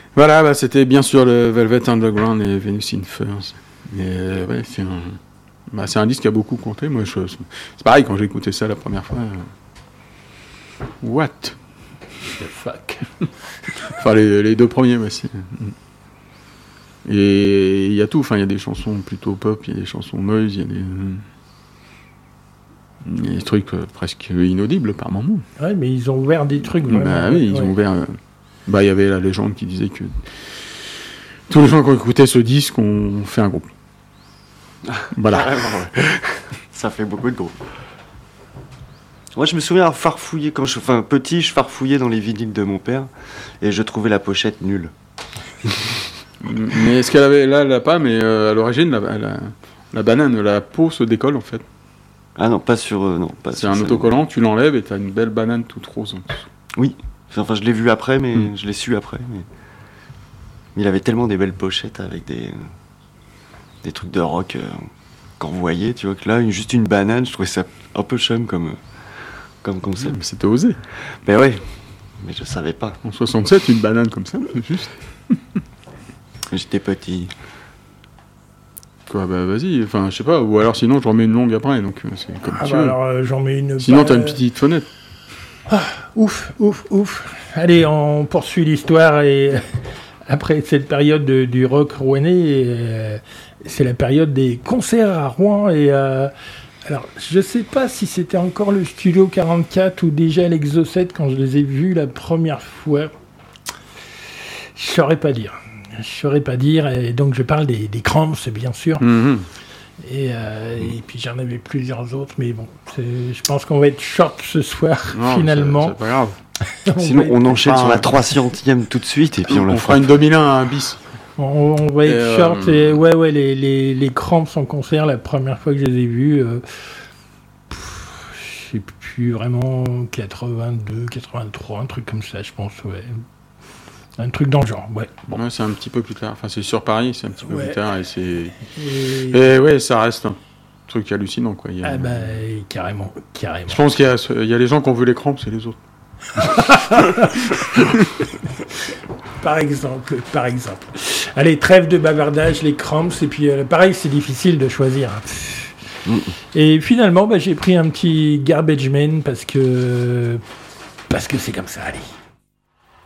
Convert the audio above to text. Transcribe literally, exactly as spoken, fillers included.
Voilà, bah, c'était bien sûr le Velvet Underground et Venus in Furs. Et, euh, ouais, c'est, un... Bah, c'est un disque qui a beaucoup compté. Moi, je... c'est pareil, quand j'ai écouté ça la première fois. Euh... What the fuck. Enfin, les, les deux premiers, ouais, c'est... Et il y a tout. Enfin, il y a des chansons plutôt pop, il y a des chansons noise, il y a des... Il y a des trucs euh, presque inaudibles par moments. Ouais, mais ils ont ouvert des trucs vraiment. Bah oui, ils ouais. ont ouvert. Euh... Bah, il y avait la légende qui disait que tous les gens qui écoutaient ce disque ont fait un groupe. Voilà. Ça fait beaucoup de groupes. Moi, je me souviens avoir farfouillé quand je, enfin, petit, je farfouillais dans les vinyles de mon père et je trouvais la pochette nulle. Mais est-ce qu'elle avait là, elle l'a pas, mais euh, à l'origine, la, la, la banane, la peau se décolle en fait. Ah non, pas sur. Euh, non, pas c'est sur un ça, autocollant, tu l'enlèves et t'as une belle banane toute rose en plus. Oui, enfin je l'ai vu après, mais mm. je l'ai su après. Mais... mais il avait tellement des belles pochettes avec des, euh, des trucs de rock euh, qu'on voyait, tu vois, que là, juste une banane, je trouvais ça un peu chum comme, comme concept. Mais c'était osé. Ben ouais, mais je savais pas. En soixante-sept, une banane comme ça, juste. J'étais petit. Quoi, bah vas-y, enfin je sais pas, ou alors sinon je remets une longue après, donc c'est comme ah tu bah veux. alors euh, j'en mets une. Sinon pas... t'as une petite fenêtre. Ah, ouf, ouf, ouf. Allez, on poursuit l'histoire et après cette période de, du rock rouennais, euh, c'est la période des concerts à Rouen et euh, alors je sais pas si c'était encore le Studio quarante-quatre ou déjà l'Exocet quand je les ai vus la première fois. Je saurais pas dire. Je saurais pas dire, et donc je parle des, des Cramps, bien sûr. Mm-hmm. Et, euh, et puis j'en avais plusieurs autres, mais bon, c'est, je pense qu'on va être short ce soir, non, finalement. C'est, c'est pas grave. on Sinon, on enchaîne sur la trois centième tout de suite, et puis on, on la fera une demi un, un bis. On, on va être et short, euh... et ouais, ouais, les, les, les Cramps en concert, la première fois que je les ai vus, euh, pff, je sais plus vraiment, quatre-vingt-deux, quatre-vingt-trois, un truc comme ça, je pense, ouais. Un truc dans le genre, ouais. Bon. Ouais, c'est un petit peu plus tard. Enfin, c'est sur Paris, c'est un petit peu ouais. plus tard. Et c'est. Et... et ouais, ça reste un truc hallucinant, quoi. Il y a... Ah bah, carrément, carrément. Je pense qu'il y a, il y a les gens qui ont vu les Cramps, c'est les autres. Par exemple, par exemple. Allez, trêve de bavardage, les Cramps, et puis euh, pareil, c'est difficile de choisir. Hein. Mm. Et finalement, bah, j'ai pris un petit Garbage Man parce que. Parce que c'est comme ça, allez.